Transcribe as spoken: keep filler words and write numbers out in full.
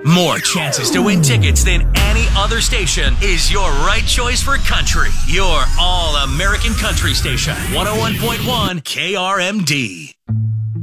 More chances to win tickets than any other station is your right choice for country. Your all-American country station. one oh one point one K R M D.